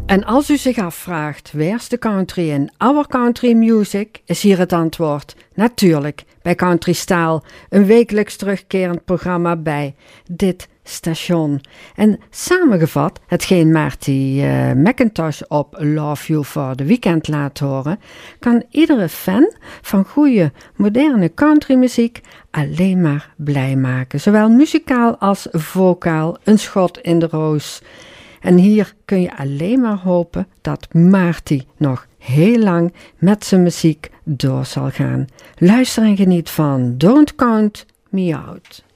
En als u zich afvraagt, where's the country in our country music, is hier het antwoord. Natuurlijk, bij Country Style, een wekelijks terugkerend programma bij dit station. En samengevat, hetgeen Marty McIntosh op Love You for the Weekend laat horen, kan iedere fan van goede, moderne countrymuziek alleen maar blij maken. Zowel muzikaal als vocaal, een schot in de roos. En hier kun je alleen maar hopen dat Marty nog heel lang met zijn muziek door zal gaan. Luister en geniet van Don't Count Me Out.